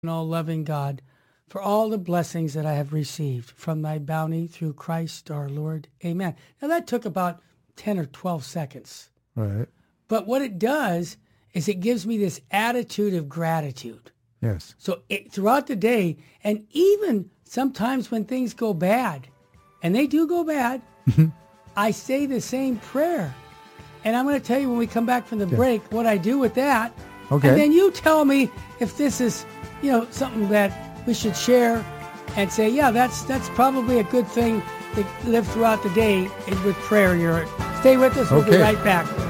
all-loving God, for all the blessings that I have received from thy bounty through Christ our Lord. Amen. Now that took about 10 or 12 seconds. Right. But what it does is it gives me this attitude of gratitude. Yes. So throughout the day, and even sometimes when things go bad, and they do go bad, I say the same prayer. And I'm going to tell you when we come back from the break what I do with that. Okay. And then you tell me if this is, something that we should share and say, yeah, that's probably a good thing to live throughout the day with prayer. Stay with us. We'll be right back.